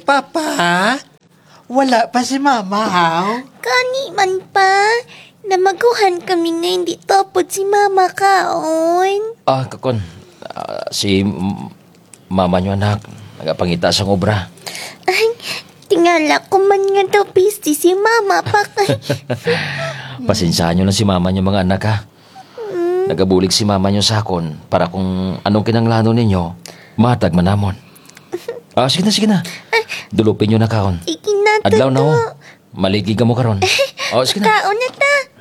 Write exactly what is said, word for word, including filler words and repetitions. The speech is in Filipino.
Papa? Wala pa si Mama, haw? Kani man pa. Namaguhan kami na hindi tapos si Mama kaon. Ah, kakon. Ah, si m- mama nyo anak, nagapangita sa obra. Ay, tingala ko man nga daw busy si Mama pa kay. Pasensyahan nyo lang si mama nyo mga anak ha. Nagabulig si mama nyo sa akon para kung anong kinanglano ninyo, matag manamon. Ah, sige na, sige na. Dulupin nyo na kaon. Sige na to. Adlaw na ho. Maligi ka mo karon. Oh, sige na. Kaon na ta.